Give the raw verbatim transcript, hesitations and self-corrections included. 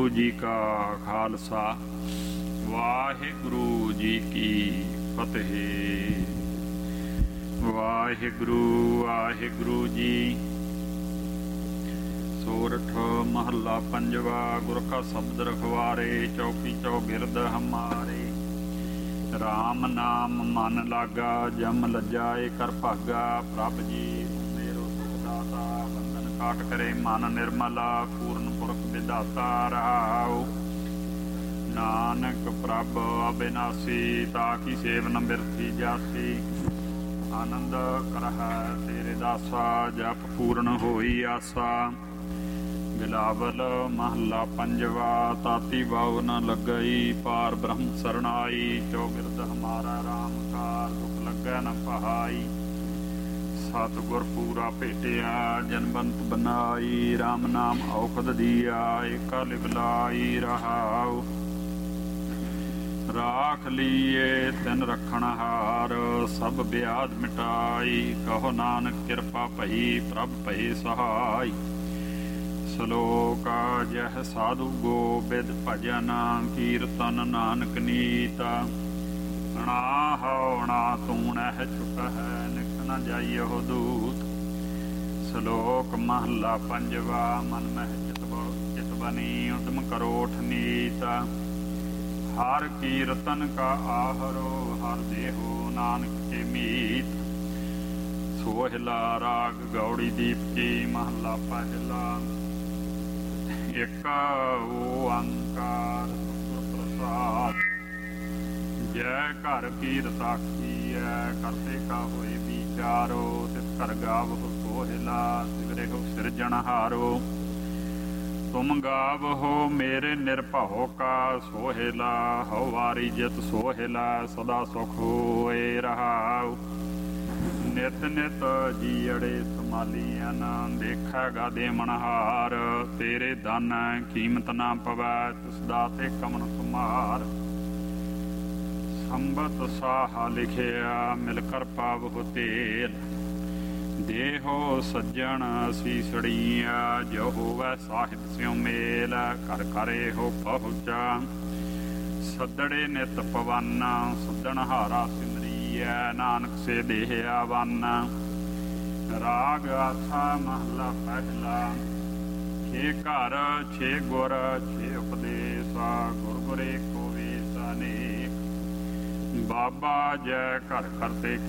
जी का खालसा वाहिगुरु जी की फतेह। वाहिगुरु वाहिगुरु जी। सोरठ महला पंजवा। गुर का शब्द रखवारे चौकी चौगिरद हमारे। राम नाम मन लागा जम लज्जाए कर भागा। प्रभ जी मेरो सुखदाता बंधन काट करे मन निर्मला। पूर्ण पुरख विधाता रहाओ। नानक प्रभ अविनाशी ताकि सेवन बिरथी जासी। आनंद करह तेरे दासा जप पूर्ण होई आसा। बिलावल महला पंजवा। ताती बाव न लगई पार ब्रह्म सरनाई। चौगिरद हमारा राम कार दुख लगै न पहाई। सतगुर पूरा भेटिया जनबंत बनाई। राम नाम औखद दिया एका लिवलाई रहाओ। राख लीए तिन रखण हार सब ब्याध मिटाई। कहो नानक कृपा भई प्रभ भई सहाय। सलोका जह साधु गोबिंद भजन कीर्तन नानक नीता। ना होना तू नह छुट है निख न जाइयो दूत। सलोक महला पंजवा। मन मह चित बनी उदम करोठ नीता। हर कीर्तन का आहरो हर देहो नानक के मीत। सोहला राग गौड़ी दीप की महला पहला। एक ओंकार प्रसाद। जय घर कीर साखी है करते का होए विचारो। तिस घर गावो सोहला सिवरे हो सिरजनहारो। तुम गावहो मेरे निर्भव का सोहेला। हवारी जित सोहेला सदा सुख होए रहाओ। नित नित जीअड़े संभालियन देखैगा देमनहार। तेरे धन कीमत ना पवै तिस दाते कमन सुमार। संबत साहा लिखिया मिलकर पावो तेल। देहो सज्जन सीसड़िया जो होवै साहिब स्यों मेल। कर करे हो पहुँचा सदड़े नित पवन। सदन हारा सिमरिया नानक से देहया वन। राग आथा महला पहला। छे घर छे गुर छे उपदेश। गुर गुरे को वेस अनेक। बाबा जय घर करते